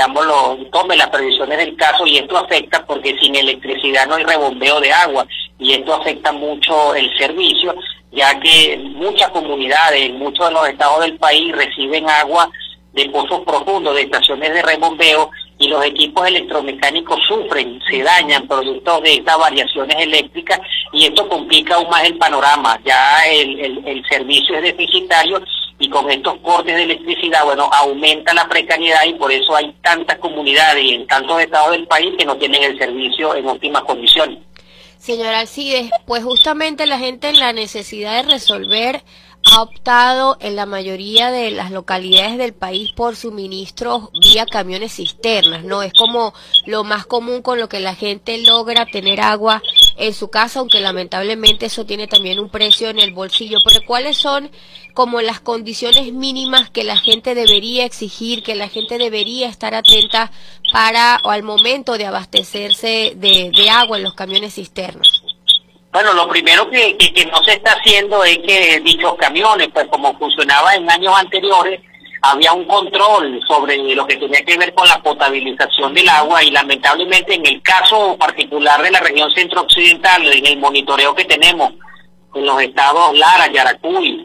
tome las previsiones del caso, y esto afecta porque sin electricidad no hay rebombeo de agua, y esto afecta mucho el servicio, ya que muchas comunidades en muchos de los estados del país reciben agua de pozos profundos, de estaciones de rebombeo, y los equipos electromecánicos sufren, se dañan producto de estas variaciones eléctricas, y esto complica aún más el panorama. Ya el servicio es deficitario, y con estos cortes de electricidad, bueno, aumenta la precariedad, y por eso hay tantas comunidades y en tantos estados del país que no tienen el servicio en óptimas condiciones. Señor Alcides, pues justamente la gente, en la necesidad de resolver, ha optado en la mayoría de las localidades del país por suministros vía camiones cisternas, ¿no? Es como lo más común con lo que la gente logra tener agua en su casa, aunque lamentablemente eso tiene también un precio en el bolsillo. Pero ¿cuáles son como las condiciones mínimas que la gente debería exigir, que la gente debería estar atenta o al momento de abastecerse de agua en los camiones cisternas? Bueno, lo primero que no se está haciendo es que dichos camiones, pues como funcionaba en años anteriores, había un control sobre lo que tenía que ver con la potabilización del agua, y lamentablemente en el caso particular de la región centro-occidental, en el monitoreo que tenemos en los estados Lara, Yaracuy,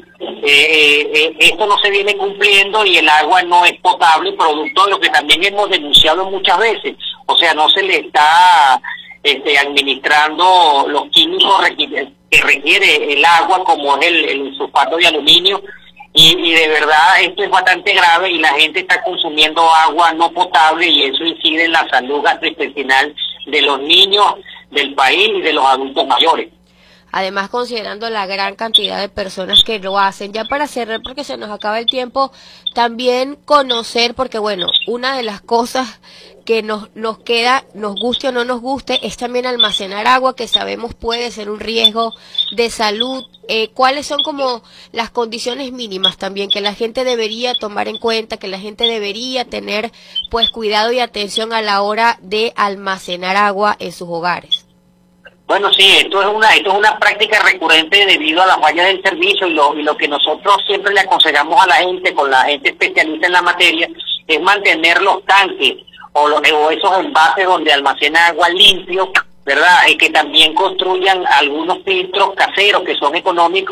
esto no se viene cumpliendo, y el agua no es potable, producto de lo que también hemos denunciado muchas veces. O sea, no se le está administrando los químicos que requiere el agua, como es el sulfato de aluminio, y de verdad esto es bastante grave, y la gente está consumiendo agua no potable, y eso incide en la salud gastrointestinal de los niños del país y de los adultos mayores. Además, considerando la gran cantidad de personas que lo hacen. Ya para cerrar, porque se nos acaba el tiempo, también conocer, porque bueno, una de las cosas que nos queda, nos guste o no nos guste, es también almacenar agua, que sabemos puede ser un riesgo de salud. ¿Cuáles son como las condiciones mínimas también que la gente debería tomar en cuenta, que la gente debería tener pues cuidado y atención a la hora de almacenar agua en sus hogares? Bueno, sí, esto es una práctica recurrente debido a las fallas del servicio, y lo que nosotros siempre le aconsejamos a la gente, con la gente especialista en la materia, es mantener los tanques o esos envases donde almacena agua limpios, ¿verdad? Y que también construyan algunos filtros caseros que son económicos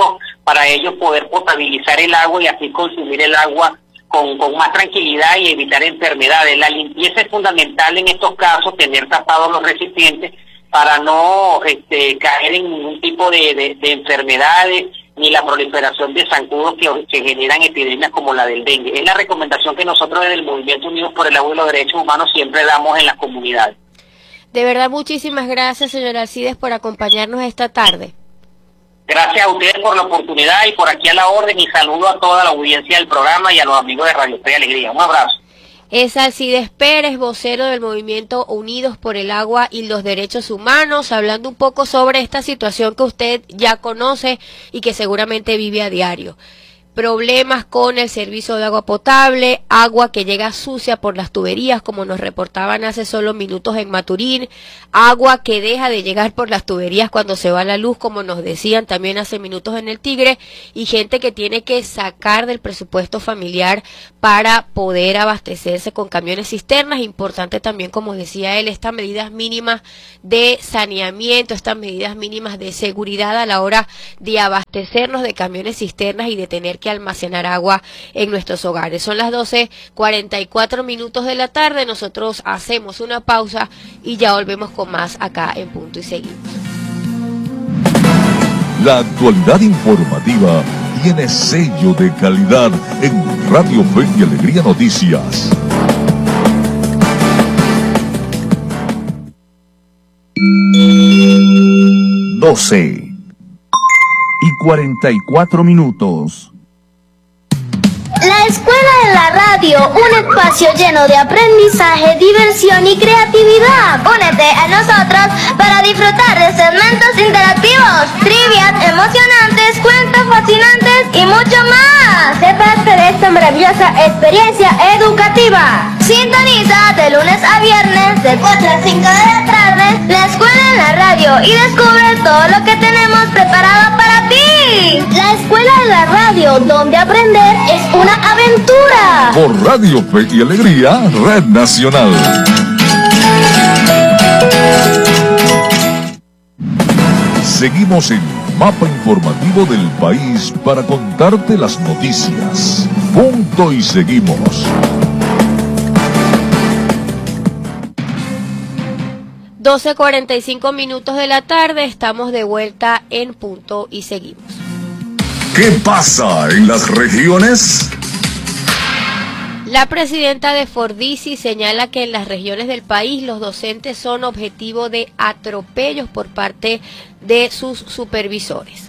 para ellos poder potabilizar el agua y así consumir el agua con más tranquilidad y evitar enfermedades. La limpieza es fundamental en estos casos, tener tapados los recipientes para no caer en ningún tipo de enfermedades ni la proliferación de zancudos que generan epidemias como la del dengue. Es la recomendación que nosotros desde el Movimiento Unidos por el Agua y los Derechos Humanos siempre damos en las comunidades. De verdad, muchísimas gracias, señor Alcides, por acompañarnos esta tarde. Gracias a ustedes por la oportunidad y por aquí a la orden, y saludo a toda la audiencia del programa y a los amigos de Radio Fe y Alegría. Un abrazo. Es Alcides Pérez, vocero del Movimiento Unidos por el Agua y los Derechos Humanos, hablando un poco sobre esta situación que usted ya conoce y que seguramente vive a diario. Problemas con el servicio de agua potable, agua que llega sucia por las tuberías, como nos reportaban hace solo minutos en Maturín, agua que deja de llegar por las tuberías cuando se va la luz, como nos decían también hace minutos en el Tigre, y gente que tiene que sacar del presupuesto familiar para poder abastecerse con camiones cisternas. Importante también, como decía él, estas medidas mínimas de saneamiento, estas medidas mínimas de seguridad a la hora de abastecernos de camiones cisternas y de tener que almacenar agua en nuestros hogares. Son las 12:44 de la tarde, nosotros hacemos una pausa y ya volvemos con más acá en Punto y Seguimos. La actualidad informativa tiene sello de calidad en Radio Fe y Alegría Noticias. (12:44). La Escuela de la Radio, un espacio lleno de aprendizaje, diversión y creatividad. Únete a nosotros para disfrutar de segmentos interactivos, trivias emocionantes, cuentos fascinantes y mucho más. Sé parte de esta maravillosa experiencia educativa. Sintoniza de lunes a viernes de 4 a 5 de la tarde la Escuela en la Radio y descubre todo lo que tenemos preparado para ti. La Escuela de la Radio, donde aprender es una aventura. Por Radio Fe y Alegría, Red Nacional. Seguimos en Mapa Informativo del País para contarte las noticias. Punto y Seguimos. 12:45 de la tarde, estamos de vuelta en Punto y Seguimos. ¿Qué pasa en las regiones? La presidenta de Fordisi señala que en las regiones del país los docentes son objetivo de atropellos por parte de sus supervisores.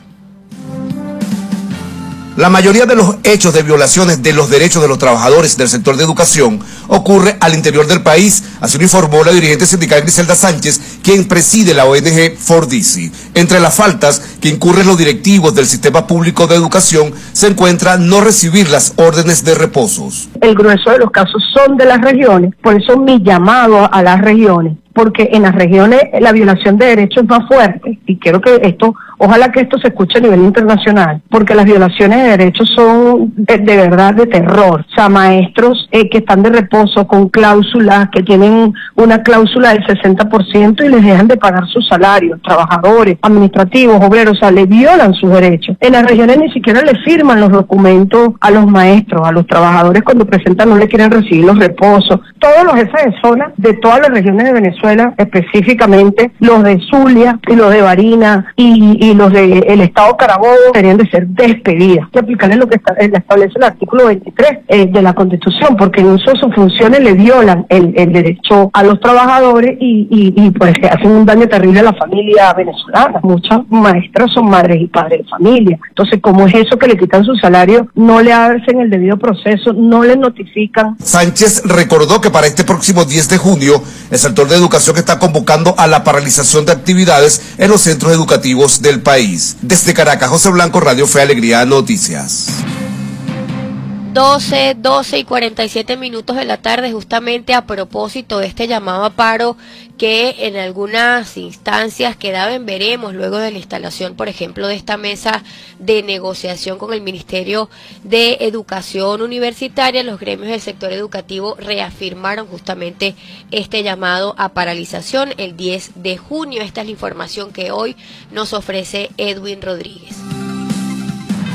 La mayoría de los hechos de violaciones de los derechos de los trabajadores del sector de educación ocurre al interior del país, así lo informó la dirigente sindical Griselda Sánchez, quien preside la ONG Fordisi. Entre las faltas que incurren los directivos del sistema público de educación se encuentra no recibir las órdenes de reposos. El grueso de los casos son de las regiones, por eso mi llamado a las regiones, porque en las regiones la violación de derechos es más fuerte, y quiero que ojalá que esto se escuche a nivel internacional, porque las violaciones de derechos son de verdad de terror. O sea, maestros que están de reposo con cláusulas, que tienen una cláusula del 60% y les dejan de pagar sus salarios, trabajadores, administrativos, obreros, o sea, le violan sus derechos. En las regiones ni siquiera le firman los documentos a los maestros, a los trabajadores cuando presentan no le quieren recibir los reposos. Todos los jefes de zona de todas las regiones de Venezuela, específicamente los de Zulia y los de Barinas y los del Estado Carabobo, deberían de ser despedidas. Hay que aplicarles lo que establece el artículo 23 de la Constitución, porque en uso de sus funciones le violan el derecho a los trabajadores y pues hacen un daño terrible a la familia venezolana. Muchas maestras son madres y padres de familia. Entonces, ¿cómo es eso que le quitan su salario? No le hacen el debido proceso, no le notifican. Sánchez recordó que para este próximo 10 de junio, el sector de educación está convocando a la paralización de actividades en los centros educativos del país. Desde Caracas, José Blanco, Radio Fe Alegría Noticias. 12:47 de la tarde, justamente a propósito de este llamado a paro que en algunas instancias quedaba en veremos luego de la instalación, por ejemplo, de esta mesa de negociación con el Ministerio de Educación Universitaria. Los gremios del sector educativo reafirmaron justamente este llamado a paralización el 10 de junio. Esta es la información que hoy nos ofrece Edwin Rodríguez.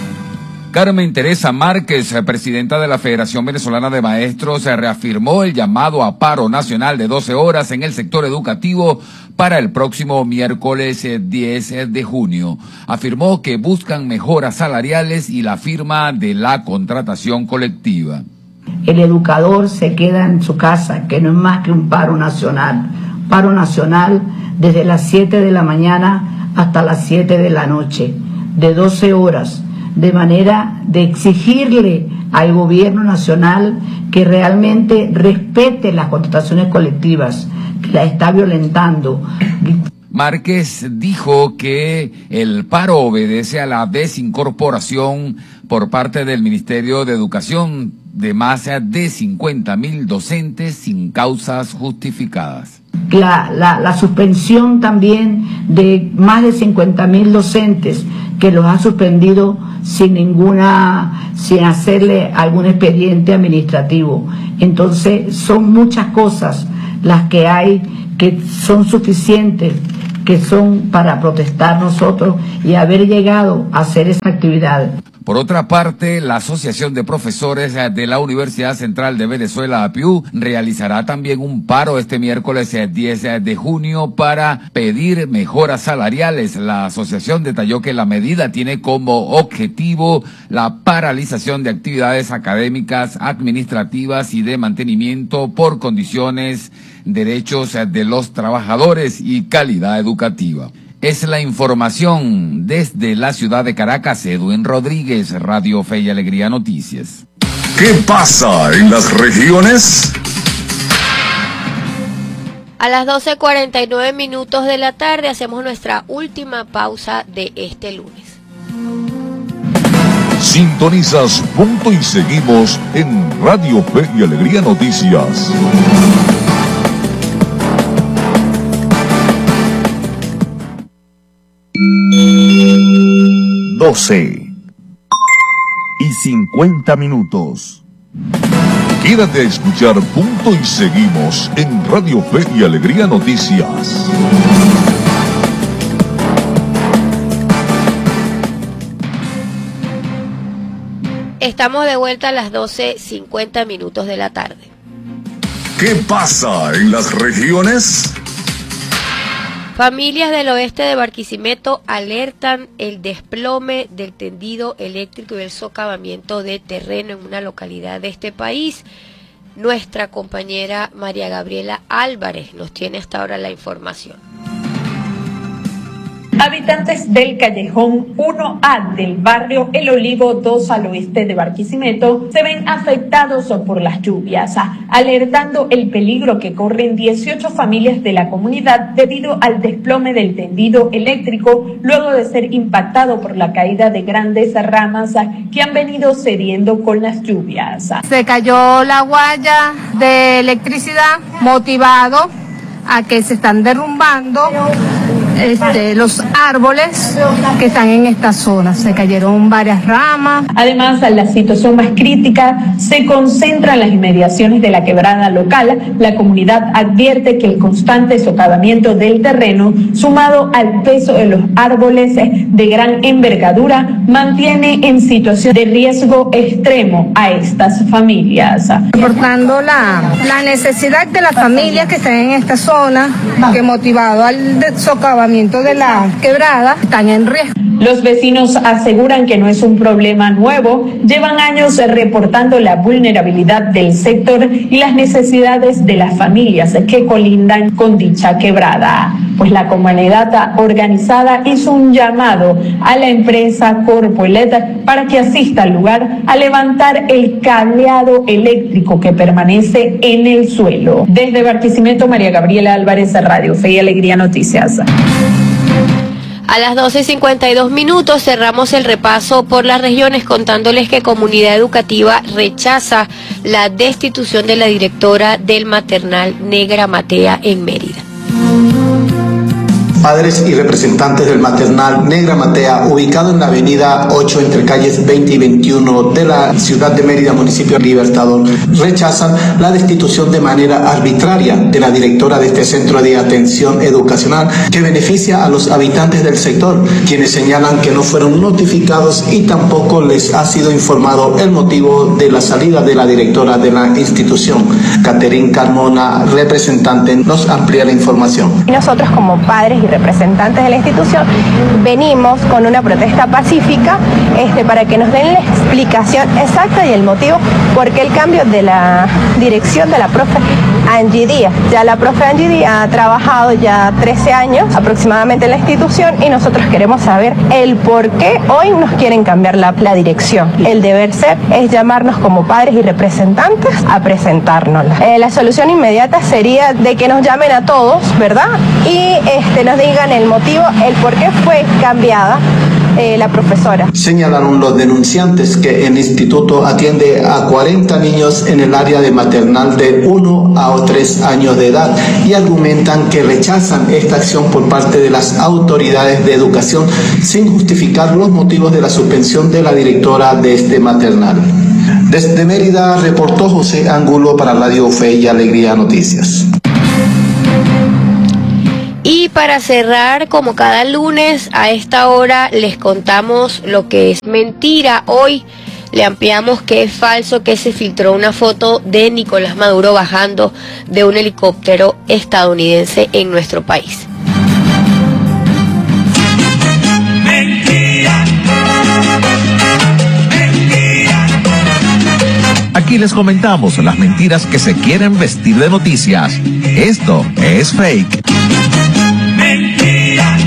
Carmen Teresa Márquez, presidenta de la Federación Venezolana de Maestros, reafirmó el llamado a paro nacional de 12 horas en el sector educativo para el próximo miércoles 10 de junio. Afirmó que buscan mejoras salariales y la firma de la contratación colectiva. El educador se queda en su casa, que no es más que un paro nacional. Paro nacional desde las 7 de la mañana hasta las 7 de la noche, de 12 horas. De manera de exigirle al gobierno nacional que realmente respete las contrataciones colectivas, que la está violentando. Márquez dijo que el paro obedece a la desincorporación por parte del Ministerio de Educación de más de 50.000 docentes sin causas justificadas. La suspensión también de más de 50.000 docentes que los ha suspendido sin hacerle algún expediente administrativo. Entonces son muchas cosas las que hay que son suficientes, que son para protestar nosotros y haber llegado a hacer esa actividad. Por otra parte, la Asociación de Profesores de la Universidad Central de Venezuela, APIU, realizará también un paro este miércoles 10 de junio para pedir mejoras salariales. La asociación detalló que la medida tiene como objetivo la paralización de actividades académicas, administrativas y de mantenimiento por condiciones, derechos de los trabajadores y calidad educativa. Es la información desde la ciudad de Caracas. Edwin Rodríguez, Radio Fe y Alegría Noticias. ¿Qué pasa en las regiones? A las 12:49 minutos de la tarde hacemos nuestra última pausa de este lunes. Sintonizas Punto y seguimos en Radio Fe y Alegría Noticias. y 50 minutos. Quédate a escuchar Punto y seguimos en Radio Fe y Alegría Noticias. Estamos de vuelta a las 12:50 minutos de la tarde. ¿Qué pasa en las regiones? Familias del oeste de Barquisimeto alertan el desplome del tendido eléctrico y el socavamiento de terreno en una localidad de este país. Nuestra compañera María Gabriela Álvarez nos tiene hasta ahora la información. Habitantes del callejón 1A del barrio El Olivo 2 al oeste de Barquisimeto se ven afectados por las lluvias, alertando el peligro que corren 18 familias de la comunidad debido al desplome del tendido eléctrico luego de ser impactado por la caída de grandes ramas que han venido cediendo con las lluvias. Se cayó la guaya de electricidad motivado a que se están derrumbando los árboles que están en esta zona. Se cayeron varias ramas. Además, la situación más crítica se concentra en las inmediaciones de la quebrada local. La comunidad advierte que el constante socavamiento del terreno, sumado al peso de los árboles de gran envergadura, mantiene en situación de riesgo extremo a estas familias. Reportando la necesidad de las familias que están en esta zona, que motivado al socavamiento de la quebrada, están en riesgo. Los vecinos aseguran que no es un problema nuevo, llevan años reportando la vulnerabilidad del sector y las necesidades de las familias que colindan con dicha quebrada. Pues la comunidad organizada hizo un llamado a la empresa Corpoelet para que asista al lugar a levantar el cableado eléctrico que permanece en el suelo. Desde Barquisimeto, María Gabriela Álvarez, Radio Fe y Alegría Noticias. A las 12:52 minutos cerramos el repaso por las regiones contándoles que Comunidad Educativa rechaza la destitución de la directora del maternal Negra Matea en Mérida. Padres y representantes del maternal Negra Matea, ubicado en la avenida 8 entre calles 20 y 21 de la ciudad de Mérida, municipio Libertador, rechazan la destitución de manera arbitraria de la directora de este centro de atención educacional que beneficia a los habitantes del sector, quienes señalan que no fueron notificados y tampoco les ha sido informado el motivo de la salida de la directora de la institución. Caterín Carmona, representante, nos amplía la información. Nosotros como padres y representantes de la institución venimos con una protesta pacífica para que nos den la explicación exacta y el motivo por qué el cambio de la dirección de la profe Angie Díaz. Ya la profe Angie Díaz ha trabajado ya 13 años aproximadamente en la institución y nosotros queremos saber el por qué hoy nos quieren cambiar la dirección. El deber ser es llamarnos como padres y representantes a presentárnosla. La solución inmediata sería de que nos llamen a todos, ¿verdad? Y nos digan el motivo, el por qué fue cambiada la profesora. Señalaron los denunciantes que el instituto atiende a 40 niños en el área de maternal de 1 a 3 años de edad y argumentan que rechazan esta acción por parte de las autoridades de educación sin justificar los motivos de la suspensión de la directora de este maternal. Desde Mérida reportó José Angulo para Radio Fe y Alegría Noticias. Y para cerrar, como cada lunes a esta hora les contamos lo que es mentira. Hoy le ampliamos que es falso que se filtró una foto de Nicolás Maduro bajando de un helicóptero estadounidense en nuestro país. Mentira. Mentira. Aquí les comentamos las mentiras que se quieren vestir de noticias. Esto es fake. Mentira.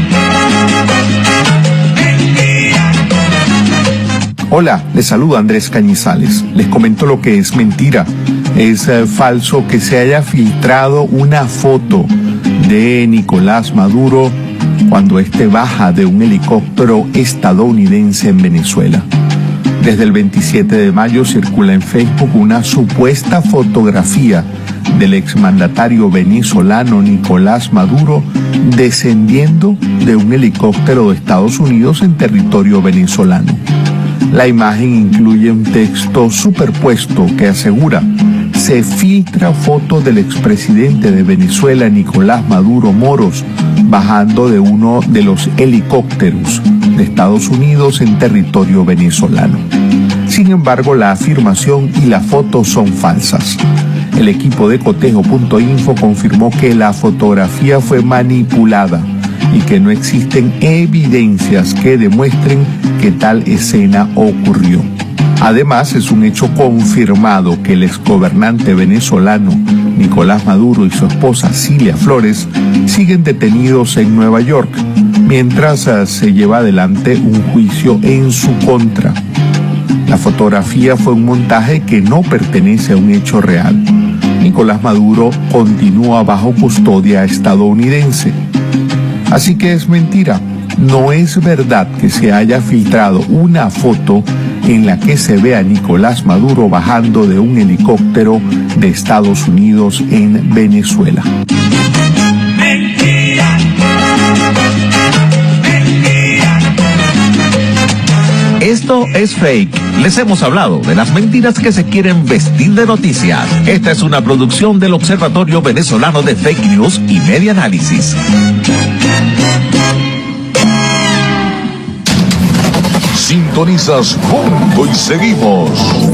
Mentira. Hola, les saluda Andrés Cañizales. Les comento lo que es mentira. Es falso que se haya filtrado una foto de Nicolás Maduro cuando éste baja de un helicóptero estadounidense en Venezuela. Desde el 27 de mayo circula en Facebook una supuesta fotografía del exmandatario venezolano Nicolás Maduro descendiendo de un helicóptero de Estados Unidos en territorio venezolano. La imagen incluye un texto superpuesto que asegura: se filtra foto del expresidente de Venezuela Nicolás Maduro Moros bajando de uno de los helicópteros de Estados Unidos en territorio venezolano. Sin embargo, la afirmación y la foto son falsas. El equipo de cotejo.info confirmó que la fotografía fue manipulada y que no existen evidencias que demuestren que tal escena ocurrió. Además, es un hecho confirmado que el exgobernante venezolano Nicolás Maduro y su esposa Cilia Flores siguen detenidos en Nueva York, mientras se lleva adelante un juicio en su contra. La fotografía fue un montaje que no pertenece a un hecho real. Nicolás Maduro continúa bajo custodia estadounidense. Así que es mentira. No es verdad que se haya filtrado una foto en la que se ve a Nicolás Maduro bajando de un helicóptero de Estados Unidos en Venezuela. Mentira. Mentira. Esto es fake. Les hemos hablado de las mentiras que se quieren vestir de noticias. Esta es una producción del Observatorio Venezolano de Fake News y Media Análisis. Sintonizas Punto y seguimos.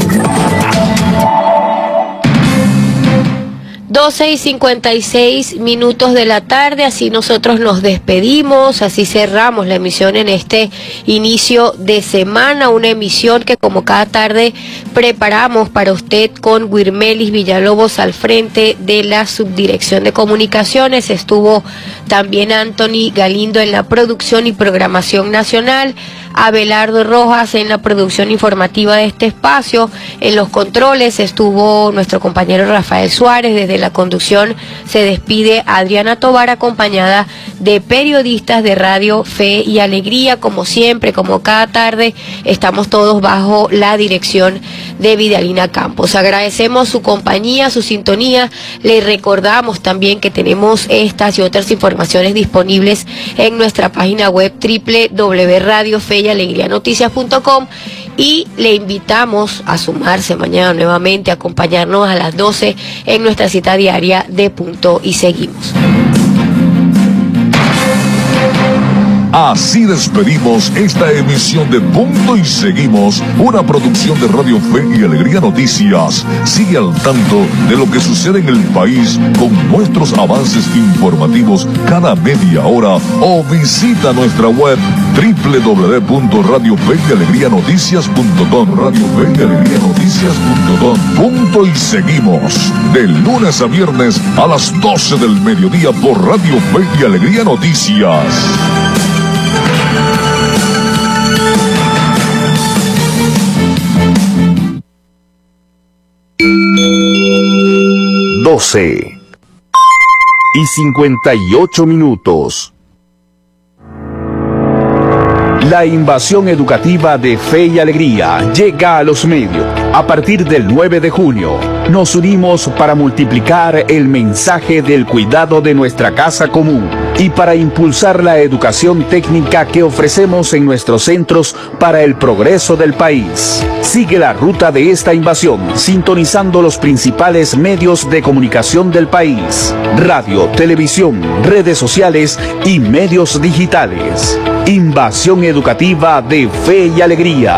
12:56 de la tarde, así nosotros nos despedimos, así cerramos la emisión en este inicio de semana, una emisión que como cada tarde preparamos para usted con Wirmelis Villalobos al frente de la Subdirección de Comunicaciones. Estuvo también Anthony Galindo en la producción y programación nacional. Abelardo Rojas en la producción informativa de este espacio. En los controles estuvo nuestro compañero Rafael Suárez. Desde la conducción se despide Adriana Tovar, acompañada de periodistas de Radio Fe y Alegría. Como siempre, como cada tarde, estamos todos bajo la dirección de Vidalina Campos. Agradecemos su compañía, su sintonía. Les recordamos también que tenemos estas y otras informaciones disponibles en nuestra página web www.radiofeyalegrianoticias.com, y le invitamos a sumarse mañana nuevamente, a acompañarnos a las 12 en nuestra cita diaria de Punto y Seguimos. Así despedimos esta emisión de Punto y Seguimos, una producción de Radio Fe y Alegría Noticias. Sigue al tanto de lo que sucede en el país con nuestros avances informativos cada media hora, o visita nuestra web www.radiofeyalegrianoticias.com. radiofeyalegrianoticias.com. Punto y Seguimos, de lunes a viernes a las 12 del mediodía por Radio Fe y Alegría Noticias. y 58 minutos. La invasión educativa de Fe y Alegría llega a los medios. A partir del 9 de junio, nos unimos para multiplicar el mensaje del cuidado de nuestra casa común y para impulsar la educación técnica que ofrecemos en nuestros centros para el progreso del país. Sigue la ruta de esta invasión sintonizando los principales medios de comunicación del país: radio, televisión, redes sociales y medios digitales. Invasión educativa de Fe y Alegría.